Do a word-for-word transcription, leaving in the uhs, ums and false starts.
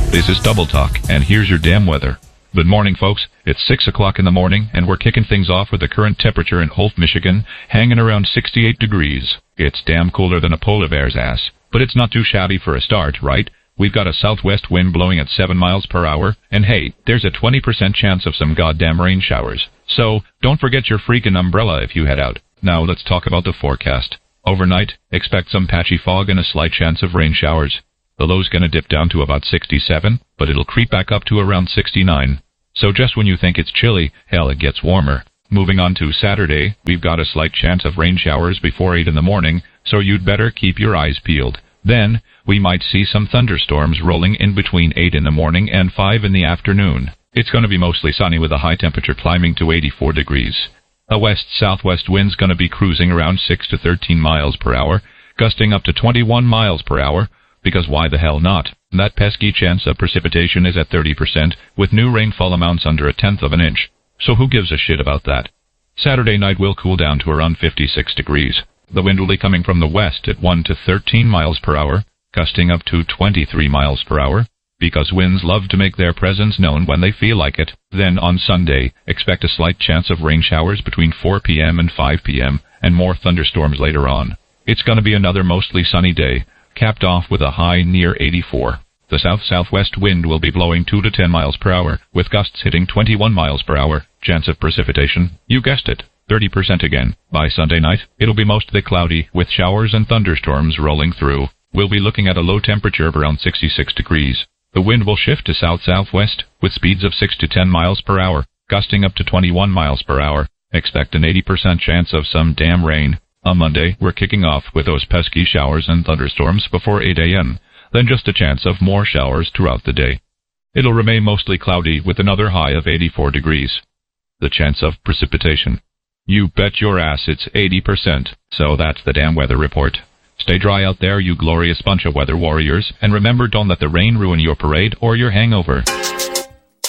This is Double Talk, and here's your damn weather. Good morning, folks. It's six o'clock in the morning, and we're kicking things off with the current temperature in Holt, Michigan, hanging around sixty-eight degrees. It's damn cooler than a polar bear's ass, but it's not too shabby for a start, right? We've got a southwest wind blowing at seven miles per hour, and hey, there's a twenty percent chance of some goddamn rain showers. So, don't forget your freaking umbrella if you head out. Now let's talk about the forecast. Overnight, expect some patchy fog and a slight chance of rain showers. The low's gonna dip down to about sixty-seven, but it'll creep back up to around sixty-nine. So just when you think it's chilly, hell, it gets warmer. Moving on to Saturday, we've got a slight chance of rain showers before eight in the morning, so you'd better keep your eyes peeled. Then, we might see some thunderstorms rolling in between eight in the morning and five in the afternoon. It's gonna be mostly sunny with a high temperature climbing to eighty-four degrees. A west-southwest wind's gonna be cruising around six to thirteen miles per hour, gusting up to twenty-one miles per hour, because why the hell not? That pesky chance of precipitation is at thirty percent, with new rainfall amounts under a tenth of an inch. So who gives a shit about that? Saturday night will cool down to around fifty-six degrees. The wind will be coming from the west at one to thirteen miles per hour, gusting up to twenty-three miles per hour, because winds love to make their presence known when they feel like it. Then on Sunday, expect a slight chance of rain showers between four p.m. and five p.m., and more thunderstorms later on. It's gonna be another mostly sunny day, capped off with a high near eighty-four. The south-southwest wind will be blowing two to ten miles per hour, with gusts hitting twenty-one miles per hour. Chance of precipitation, you guessed it, thirty percent again. By Sunday night, it'll be mostly cloudy, with showers and thunderstorms rolling through. We'll be looking at a low temperature of around sixty-six degrees. The wind will shift to south-southwest, with speeds of six to ten miles per hour, gusting up to twenty-one miles per hour. Expect an eighty percent chance of some damn rain. On Monday, we're kicking off with those pesky showers and thunderstorms before eight a.m., then just a chance of more showers throughout the day. It'll remain mostly cloudy with another high of eighty-four degrees. The chance of precipitation. You bet your ass it's eighty percent. So that's the damn weather report. Stay dry out there, you glorious bunch of weather warriors, and remember, don't let the rain ruin your parade or your hangover.